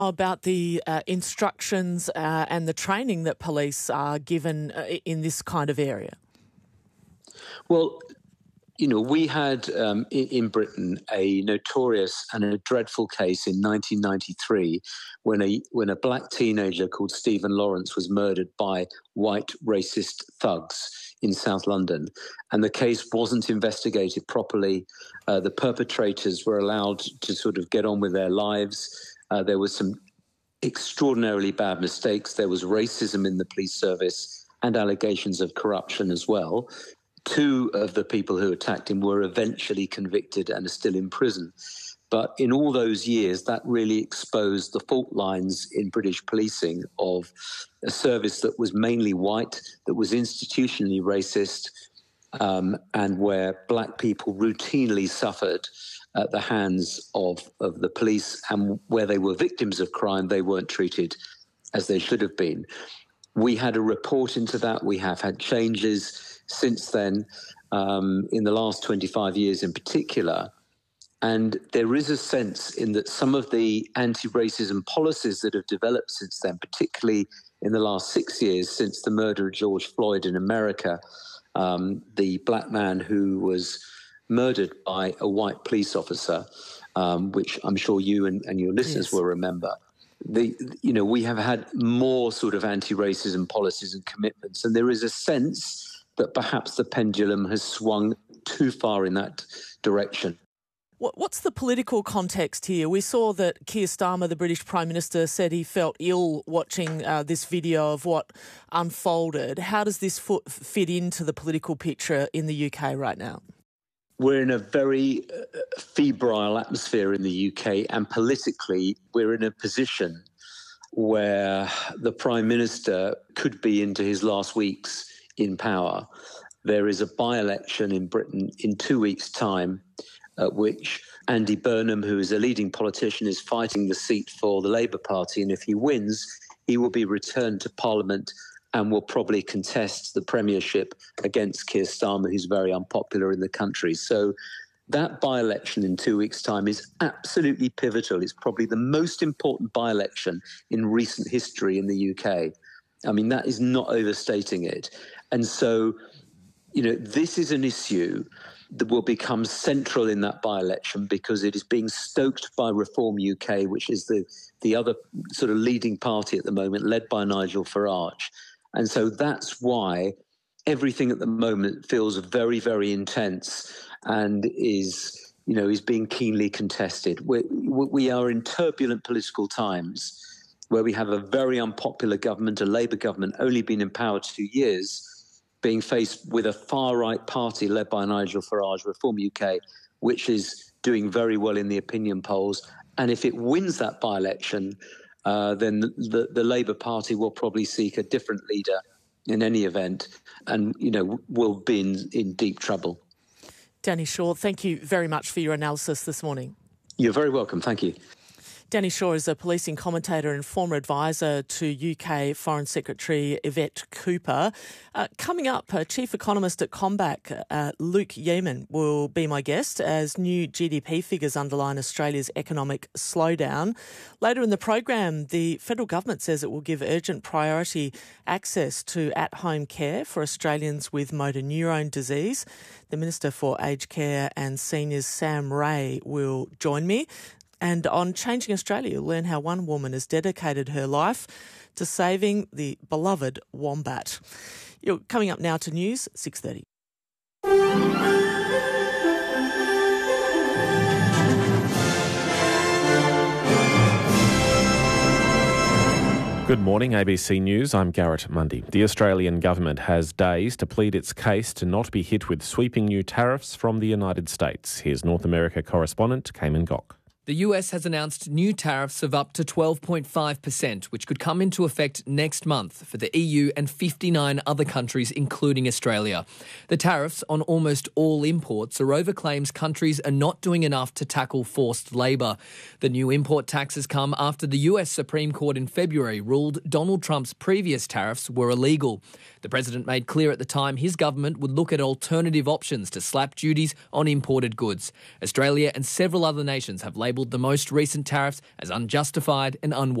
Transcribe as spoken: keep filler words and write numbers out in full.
About the uh, instructions uh, and the training that police are given uh, in this kind of area? Well, you know, we had um, in, in Britain a notorious and a dreadful case in nineteen ninety-three when a when a black teenager called Stephen Lawrence was murdered by white racist thugs in South London. And the case wasn't investigated properly. Uh, the perpetrators were allowed to sort of get on with their lives. Uh, there was some extraordinarily bad mistakes. There was racism in the police service and allegations of corruption as well. Two of the people who attacked him were eventually convicted and are still in prison. But in all those years, that really exposed the fault lines in British policing of a service that was mainly white, that was institutionally racist, um, and where black people routinely suffered at the hands of, of the police, and where they were victims of crime, they weren't treated as they should have been. We had a report into that. We have had changes since then, um, in the last twenty-five years in particular. And there is a sense in that some of the anti-racism policies that have developed since then, particularly in the last six years since the murder of George Floyd in America, um, the black man who was murdered by a white police officer, um, which I'm sure you and, and your listeners yes. will remember. The, you know, we have had more sort of anti-racism policies and commitments, and there is a sense that perhaps the pendulum has swung too far in that direction. What's the political context here? We saw that Keir Starmer, the British Prime Minister, said he felt ill watching uh, this video of what unfolded. How does this foot fit into the political picture in the U K right now? We're in a very uh, febrile atmosphere in the U K, and politically we're in a position where the Prime Minister could be into his last weeks in power. There is a by-election in Britain in two weeks' time, at which Andy Burnham, who is a leading politician, is fighting the seat for the Labour Party. And if he wins, he will be returned to Parliament and will probably contest the premiership against Keir Starmer, who's very unpopular in the country. So that by-election in two weeks' time is absolutely pivotal. It's probably the most important by-election in recent history in the U K. I mean, that is not overstating it. And so, you know, this is an issue that will become central in that by-election because it is being stoked by Reform U K, which is the, the other sort of leading party at the moment, led by Nigel Farage. And so that's why everything at the moment feels very, very intense and is, you know, is being keenly contested. We're, we are in turbulent political times where we have a very unpopular government, a Labour government, only been in power two years, being faced with a far-right party led by Nigel Farage, Reform U K, which is doing very well in the opinion polls. And if it wins that by-election, uh, then the, the Labour Party will probably seek a different leader in any event and, you know, will be in, in deep trouble. Danny Shaw, thank you very much for your analysis this morning. You're very welcome. Thank you. Danny Shaw is a policing commentator and former advisor to U K Foreign Secretary Yvette Cooper. Uh, coming up, uh, Chief Economist at CommBank, uh, Luke Yeaman, will be my guest as new G D P figures underline Australia's economic slowdown. Later in the program, the federal government says it will give urgent priority access to at-home care for Australians with motor neurone disease. The Minister for Aged Care and Seniors, Sam Ray, will join me. And on Changing Australia, you'll learn how one woman has dedicated her life to saving the beloved wombat. You're coming up now to News six thirty. Good morning, A B C News. I'm Garrett Mundy. The Australian government has days to plead its case to not be hit with sweeping new tariffs from the United States. Here's North America correspondent Cayman Gok. The U S has announced new tariffs of up to twelve point five percent, which could come into effect next month for the E U and fifty-nine other countries, including Australia. The tariffs on almost all imports are over claims countries are not doing enough to tackle forced labour. The new import taxes come after the U S Supreme Court in February ruled Donald Trump's previous tariffs were illegal. The president made clear at the time his government would look at alternative options to slap duties on imported goods. Australia and several other nations have labelled labelled the most recent tariffs as unjustified and unwarranted.